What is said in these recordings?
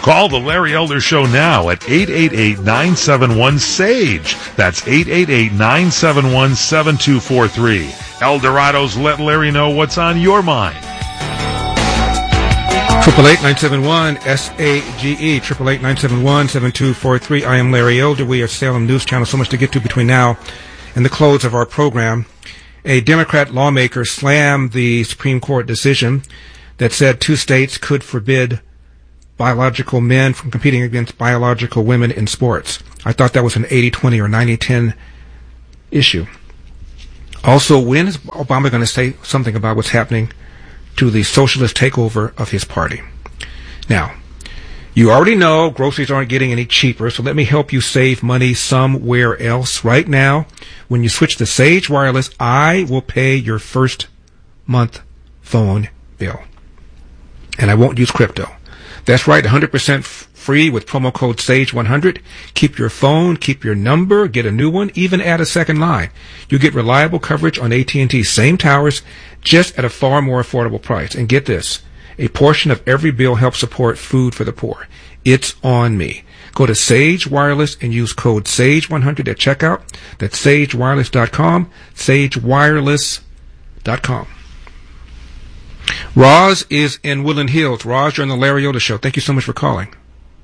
Call the Larry Elder Show now at 888-971-SAGE. That's 888-971-7243. Eldorado's Let Larry Know What's on Your Mind. 888-971-SAGE, 888-971-7243. I am Larry Elder. We are Salem News Channel. So much to get to between now and the close of our program. A Democrat lawmaker slammed the Supreme Court decision that said 2 states could forbid biological men from competing against biological women in sports. I thought that was an 80-20 or 90-10 issue. Also, when is Obama going to say something about what's happening to the socialist takeover of his party? Now, you already know groceries aren't getting any cheaper, so let me help you save money somewhere else. Right now, when you switch to Sage Wireless, I will pay your first month phone bill. And I won't use crypto. That's right, 100% free with promo code SAGE100. Keep your phone, keep your number, get a new one, even add a second line. You get reliable coverage on AT&T's same towers, just at a far more affordable price. And get this, a portion of every bill helps support food for the poor. It's on me. Go to Sage Wireless and use code SAGE100 at checkout. That's sagewireless.com, sagewireless.com. Roz is in Woodland Hills. Roz, you're on the Larry Elder Show. Thank you so much for calling.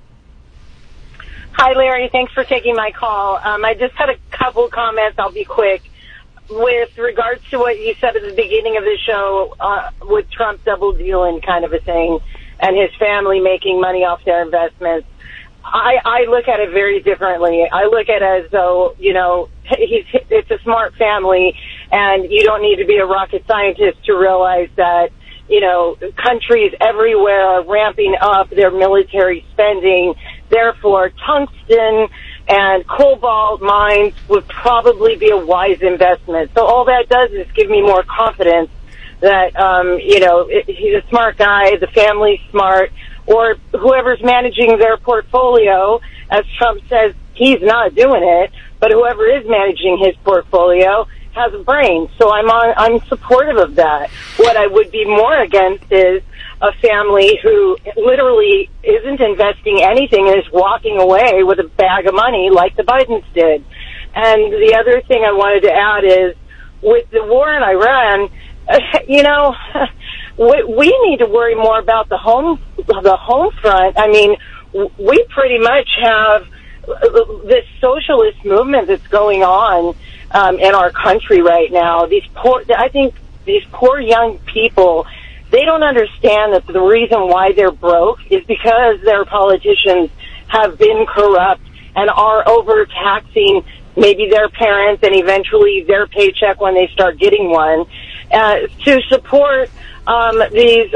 Hi, Larry. Thanks for taking my call. I just had a couple comments. I'll be quick. With regards to what you said at the beginning of the show, with Trump double dealing kind of a thing, and his family making money off their investments, I look at it very differently. I look at it as though, you know, it's a smart family, and you don't need to be a rocket scientist to realize that, you know, countries everywhere are ramping up their military spending. Therefore, tungsten and cobalt mines would probably be a wise investment. So all that does is give me more confidence that, you know, he's a smart guy, the family's smart, or whoever's managing their portfolio, as Trump says, he's not doing it, but whoever is managing his portfolio has a brain. So I'm supportive of that. What I would be more against is a family who literally isn't investing anything and is walking away with a bag of money like the Bidens did. And the other thing I wanted to add is, with the war in Iran, you know, we need to worry more about the home front. I mean, we pretty much have this socialist movement that's going on in our country right now. I think these poor young people, they don't understand that the reason why they're broke is because their politicians have been corrupt and are overtaxing maybe their parents and eventually their paycheck when they start getting one, to support these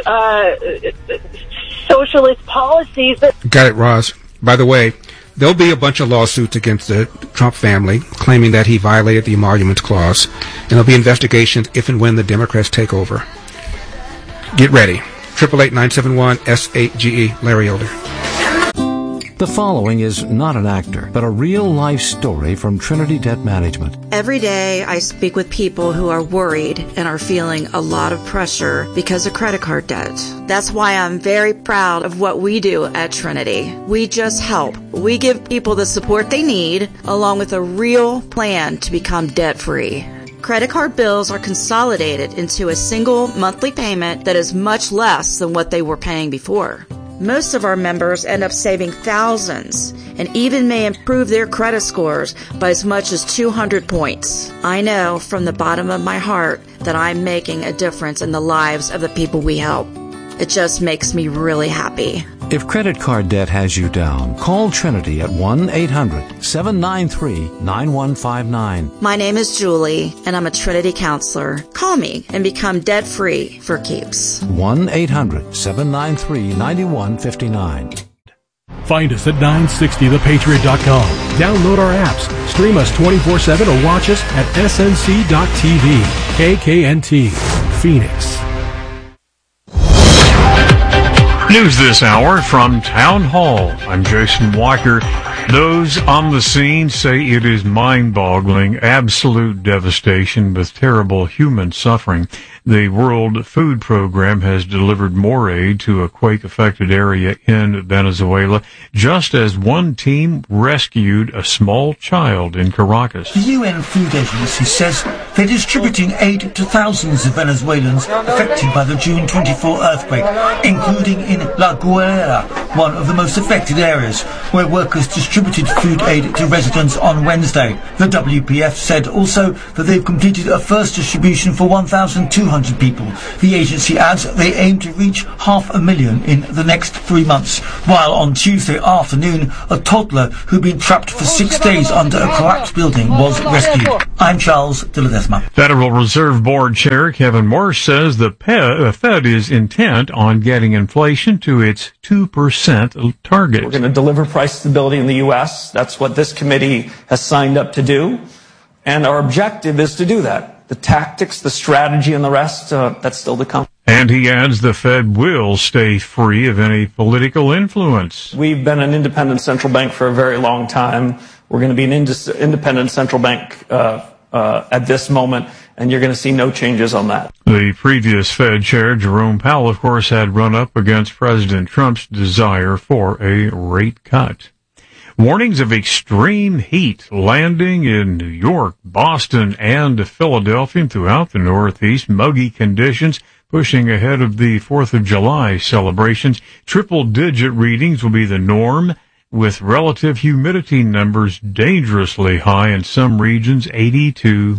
socialist policies. Got it, Roz. By the way, there'll be a bunch of lawsuits against the Trump family claiming that he violated the Emoluments Clause, and there'll be investigations if and when the Democrats take over. Get ready. 888-971-SAGE, Larry Elder. The following is not an actor, but a real-life story from Trinity Debt Management. Every day I speak with people who are worried and are feeling a lot of pressure because of credit card debt. That's why I'm very proud of what we do at Trinity. We just help. We give people the support they need, along with a real plan to become debt-free. Credit card bills are consolidated into a single monthly payment that is much less than what they were paying before. Most of our members end up saving thousands and even may improve their credit scores by as much as 200 points. I know from the bottom of my heart that I'm making a difference in the lives of the people we help. It just makes me really happy. If credit card debt has you down, call Trinity at 1-800-793-9159. My name is Julie, and I'm a Trinity counselor. Call me and become debt-free for keeps. 1-800-793-9159. Find us at 960thepatriot.com. Download our apps, stream us 24/7, or watch us at snc.tv. KKNT, Phoenix. News this hour from Town Hall. I'm Jason Walker. Those on the scene say it is mind-boggling, absolute devastation with terrible human suffering. The World Food Program has delivered more aid to a quake-affected area in Venezuela, just as one team rescued a small child in Caracas. The UN Food Agency says they're distributing aid to thousands of Venezuelans affected by the June 24 earthquake, including in La Guaira, one of the most affected areas, where workers distributed food aid to residents on Wednesday. The WPF said also that they've completed a first distribution for 1,200 people. The agency adds they aim to reach 500,000 in the next 3 months, while on Tuesday afternoon, a toddler who'd been trapped for 6 days under a collapsed building was rescued. I'm Charles de Ledesma. Federal Reserve Board Chair Kevin Warsh says the Fed is intent on getting inflation to its 2% target. We're going to deliver price stability in the U.S. That's what this committee has signed up to do. And our objective is to do that. The tactics, the strategy, and the rest, that's still to come. And he adds the Fed will stay free of any political influence. We've been an independent central bank for a very long time. We're going to be an independent central bank at this moment, and you're going to see no changes on that. The previous Fed chair, Jerome Powell, of course, had run up against President Trump's desire for a rate cut. Warnings of extreme heat landing in New York, Boston, and Philadelphia and throughout the Northeast. Muggy conditions pushing ahead of the 4th of July celebrations. Triple-digit readings will be the norm, with relative humidity numbers dangerously high in some regions, 80 to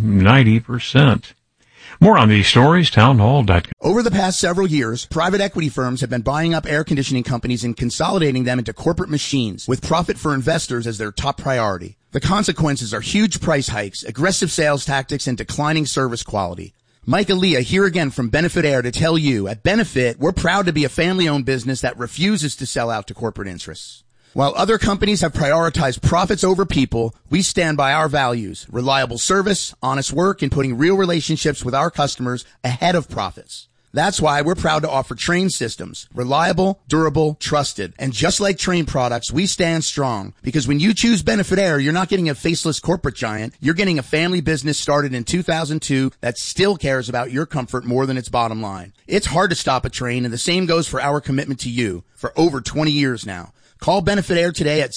90%. More on these stories, townhall.com. Over the past several years, private equity firms have been buying up air conditioning companies and consolidating them into corporate machines, with profit for investors as their top priority. The consequences are huge price hikes, aggressive sales tactics, and declining service quality. Mike Aaliyah here again from Benefit Air to tell you, at Benefit, we're proud to be a family-owned business that refuses to sell out to corporate interests. While other companies have prioritized profits over people, we stand by our values: reliable service, honest work, and putting real relationships with our customers ahead of profits. That's why we're proud to offer Trane systems. Reliable, durable, trusted. And just like Trane products, we stand strong. Because when you choose Benefit Air, you're not getting a faceless corporate giant. You're getting a family business started in 2002 that still cares about your comfort more than its bottom line. It's hard to stop a Trane, and the same goes for our commitment to you for over 20 years now. Call Benefit Air today at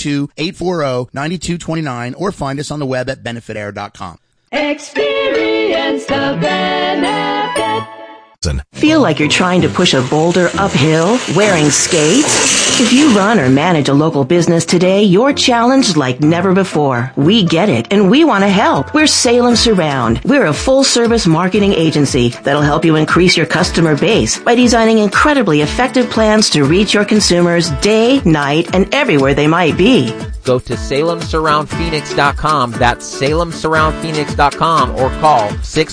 602-840-9229 or find us on the web at benefitair.com. Experience the benefit. Feel like you're trying to push a boulder uphill wearing skates? If you run or manage a local business today, you're challenged like never before. We get it, and we want to help. We're Salem Surround. We're a full-service marketing agency that'll help you increase your customer base by designing incredibly effective plans to reach your consumers day, night, and everywhere they might be. Go to SalemSurroundPhoenix.com. That's SalemSurroundPhoenix.com or call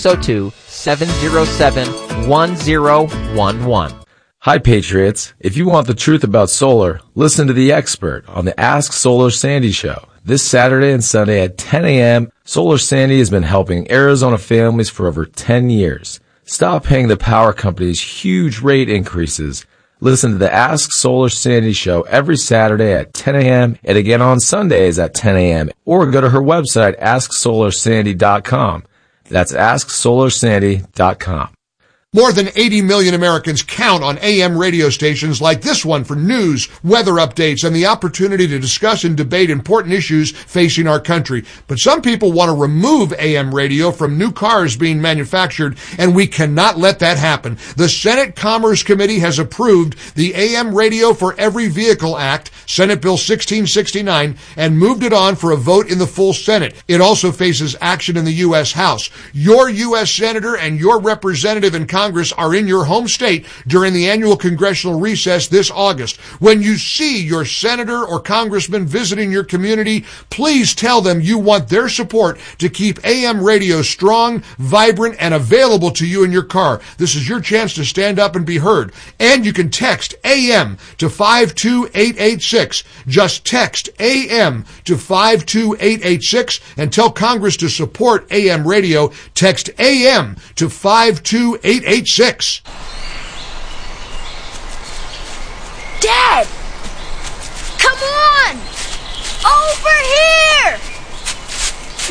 602-707-1011. Hi, Patriots. If you want the truth about solar, listen to the expert on the Ask Solar Sandy show. This Saturday and Sunday at 10 a.m., Solar Sandy has been helping Arizona families for over 10 years. Stop paying the power companies huge rate increases. Listen to the Ask Solar Sandy show every Saturday at 10 a.m. and again on Sundays at 10 a.m. Or go to her website, AskSolarSandy.com. That's AskSolarSandy.com. More than 80 million Americans count on AM radio stations like this one for news, weather updates, and the opportunity to discuss and debate important issues facing our country. But some people want to remove AM radio from new cars being manufactured, and we cannot let that happen. The Senate Commerce Committee has approved the AM Radio for Every Vehicle Act, Senate Bill 1669, and moved it on for a vote in the full Senate. It also faces action in the U.S. House. Your U.S. Senator and your representative in Congress are in your home state during the annual congressional recess this August. When you see your senator or congressman visiting your community, please tell them you want their support to keep AM radio strong, vibrant, and available to you in your car. This is your chance to stand up and be heard. And you can text AM to 52886. Just text AM to 52886 and tell Congress to support AM radio. Text AM to 52886.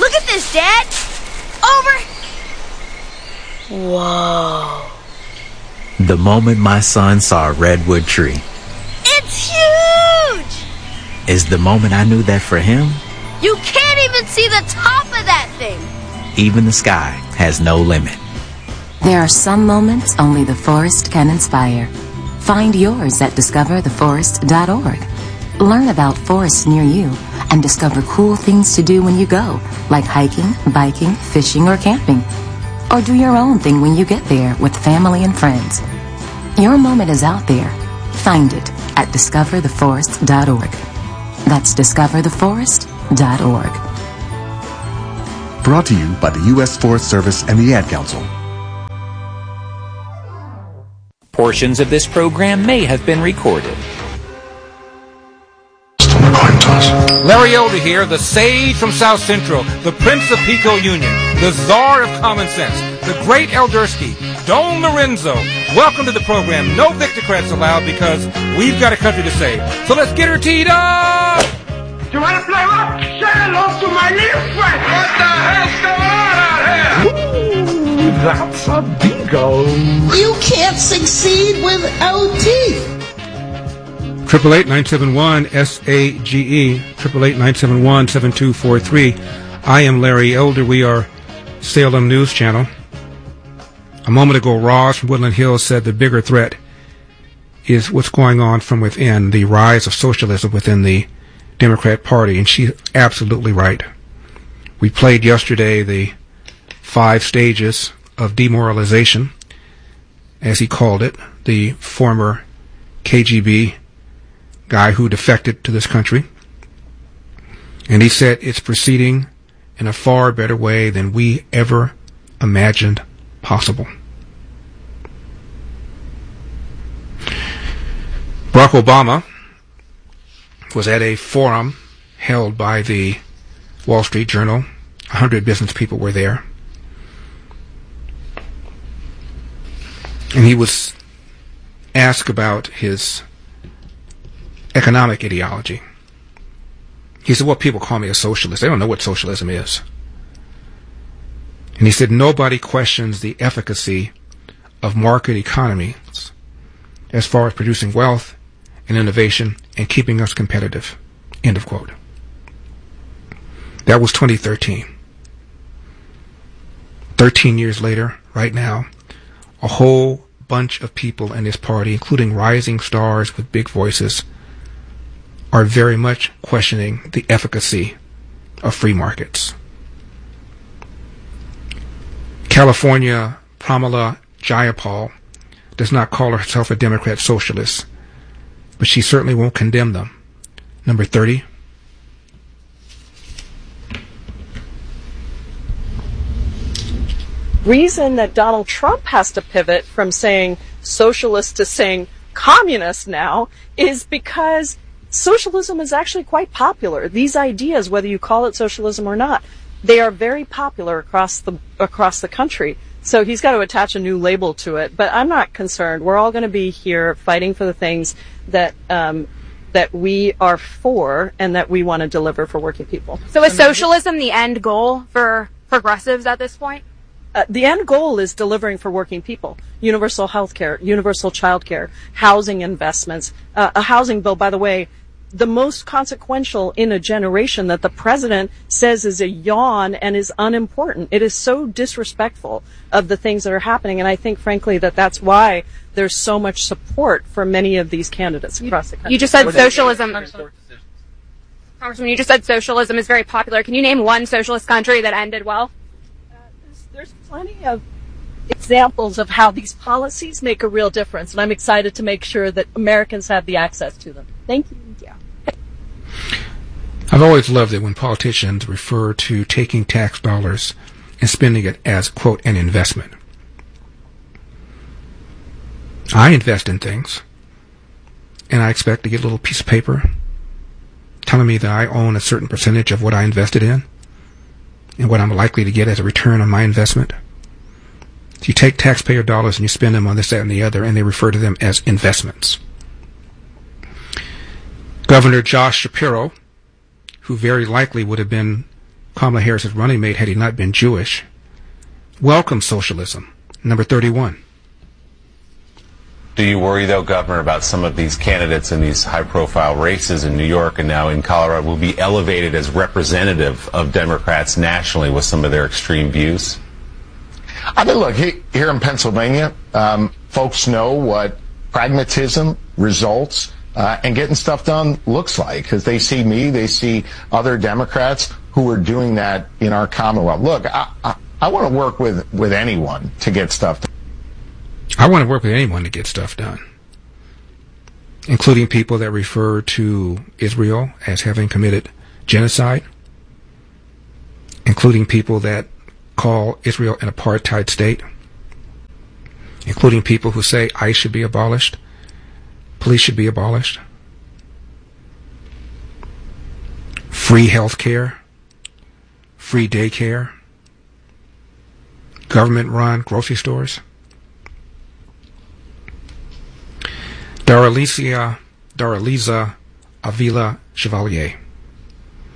Look at this, Dad. Over. Whoa. The moment my son saw a redwood tree. It's huge! Is the moment I knew that for him, You can't even see the top of that thing. even the sky has no limit. There are some moments only the forest can inspire. Find yours at discovertheforest.org. Learn about forests near you and discover cool things to do when you go, like hiking, biking, fishing, or camping. Or do your own thing when you get there with family and friends. Your moment is out there. Find it at discovertheforest.org. That's discovertheforest.org. Brought to you by the U.S. Forest Service and the Ad Council. Portions of this program may have been recorded. Larry Elder here, the sage from South Central, the Prince of Pico Union, the Czar of Common Sense, the Great Eldersky, Don Lorenzo. Welcome to the program. No Victocrats allowed because we've got a country to save. So let's get her teed up! You want to play rock? Say hello to my little friend. What the hell's going on out here? Ooh, that's a bingo. You can't succeed without teeth. 888-971-SAGE, 888-971-7243. I am Larry Elder. We are Salem News Channel. A moment ago, Roz from Woodland Hills said the bigger threat is what's going on from within, the rise of socialism within the Democrat Party, and she's absolutely right. We played yesterday the 5 stages of demoralization, as he called it, the former KGB guy who defected to this country. And he said it's proceeding in a far better way than we ever imagined possible. Barack Obama was at a forum held by the Wall Street Journal. 100 business people were there. And he was asked about his economic ideology. He said, well, people call me a socialist. They don't know what socialism is. And he said, nobody questions the efficacy of market economies as far as producing wealth and innovation and keeping us competitive. End of quote. That was 2013. 13 years later, right now, a whole bunch of people in this party, including rising stars with big voices, are very much questioning the efficacy of free markets. California Pramila Jayapal does not call herself a Democrat socialist, but she certainly won't condemn them. Number 30. Reason that Donald Trump has to pivot from saying socialist to saying communist now is because socialism is actually quite popular. These ideas, whether you call it socialism or not, they are very popular across the country. So he's got to attach a new label to it. But I'm not concerned. We're all going to be here fighting for the things that that we are for and that we want to deliver for working people. So is socialism the end goal for progressives at this point? The end goal is delivering for working people. Universal health care, universal child care, housing investments. A housing bill, by the way, the most consequential in a generation that the president says is a yawn and is unimportant. It is so disrespectful of the things that are happening, and I think, frankly, that that's why there's so much support for many of these candidates across the country. You just said socialism. Congressman, you just said socialism is very popular. Can you name one socialist country that ended well? There's plenty of examples of how these policies make a real difference, and I'm excited to make sure that Americans have the access to them. Thank you. Yeah. I've always loved it when politicians refer to taking tax dollars and spending it as, quote, an investment. I invest in things, and I expect to get a little piece of paper telling me that I own a certain percentage of what I invested in and what I'm likely to get as a return on my investment. So you take taxpayer dollars and you spend them on this, that, and the other, and they refer to them as investments. Governor Josh Shapiro, who very likely would have been Kamala Harris's running mate had he not been Jewish. Welcome socialism. Number 31. Do you worry, though, Governor, about some of these candidates in these high-profile races in New York and now in Colorado will be elevated as representative of Democrats nationally with some of their extreme views? I mean, look, here in Pennsylvania, folks know what pragmatism, results, and getting stuff done looks like, because they see me, they see other Democrats who are doing that in our Commonwealth. Look, I want to work with anyone to get stuff done. I want to work with anyone to get stuff done, including people that refer to Israel as having committed genocide, including people that call Israel an apartheid state, including people who say ICE should be abolished, police should be abolished, free health care, free daycare, government-run grocery stores. Daraliza Avila Chevalier.